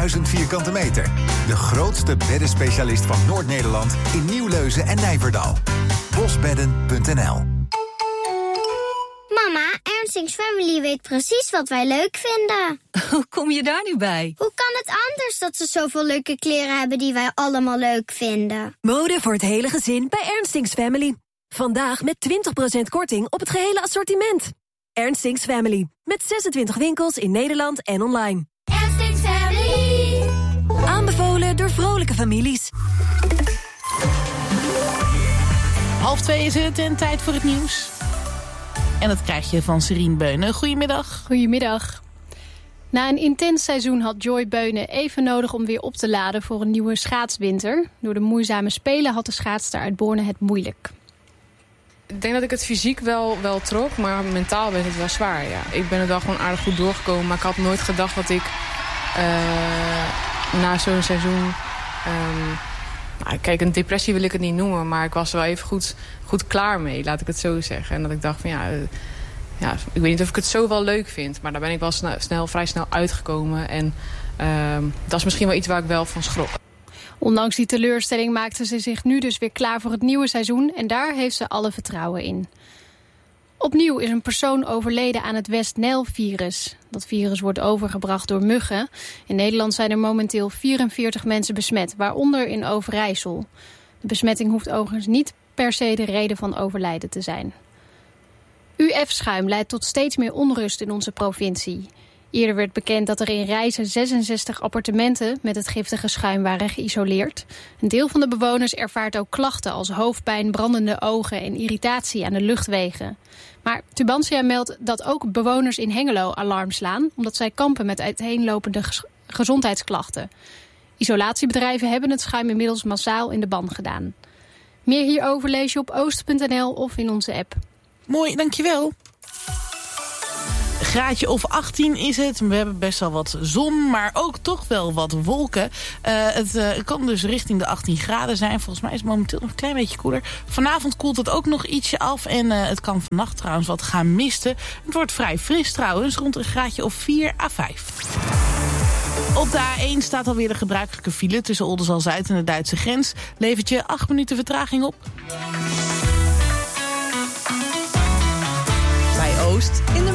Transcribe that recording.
1000 vierkante meter. De grootste beddenspecialist van Noord-Nederland in Nieuwleuzen en Nijverdal. Bosbedden.nl. Mama, Ernstings Family weet precies wat wij leuk vinden. Hoe kom je daar nu bij? Hoe kan het anders dat ze zoveel leuke kleren hebben die wij allemaal leuk vinden? Mode voor het hele gezin bij Ernstings Family. Vandaag met 20% korting op het gehele assortiment. Ernstings Family. Met 26 winkels in Nederland en online. Ernstings Family. Aanbevolen door vrolijke families. 1:30 is het en tijd voor het nieuws. En dat krijg je van Serine Beunen. Goedemiddag. Goedemiddag. Na een intens seizoen had Joy Beunen even nodig om weer op te laden voor een nieuwe schaatswinter. Door de moeizame spelen had de schaatster uit Borne het moeilijk. Ik denk dat ik het fysiek wel trok, maar mentaal werd het wel zwaar. Ja. Ik ben er wel gewoon aardig goed doorgekomen, maar ik had nooit gedacht dat ik na zo'n seizoen... kijk, een depressie wil ik het niet noemen, maar ik was er wel even goed klaar mee, laat ik het zo zeggen. En dat ik dacht van ik weet niet of ik het zo wel leuk vind, maar daar ben ik wel vrij snel uitgekomen. En dat is misschien wel iets waar ik wel van schrok. Ondanks die teleurstelling maakte ze zich nu dus weer klaar voor het nieuwe seizoen en daar heeft ze alle vertrouwen in. Opnieuw is een persoon overleden aan het West-Nijl-virus. Dat virus wordt overgebracht door muggen. In Nederland zijn er momenteel 44 mensen besmet, waaronder in Overijssel. De besmetting hoeft overigens niet per se de reden van overlijden te zijn. UF-schuim leidt tot steeds meer onrust in onze provincie. Eerder werd bekend dat er in Rijssen 66 appartementen met het giftige schuim waren geïsoleerd. Een deel van de bewoners ervaart ook klachten als hoofdpijn, brandende ogen en irritatie aan de luchtwegen. Maar Tubantia meldt dat ook bewoners in Hengelo alarm slaan, omdat zij kampen met uiteenlopende gezondheidsklachten. Isolatiebedrijven hebben het schuim inmiddels massaal in de ban gedaan. Meer hierover lees je op oost.nl of in onze app. Mooi, dankjewel. Graadje of 18 is het. We hebben best wel wat zon, maar ook toch wel wat wolken. Het kan dus richting de 18 graden zijn. Volgens mij is het momenteel nog een klein beetje koeler. Vanavond koelt het ook nog ietsje af. En het kan vannacht trouwens wat gaan misten. Het wordt vrij fris trouwens. Rond een graadje of 4 à 5. Op de A1 staat alweer de gebruikelijke file tussen Oldenzaal-Zuid en de Duitse grens. Levert je 8 minuten vertraging op. Bij Oost in de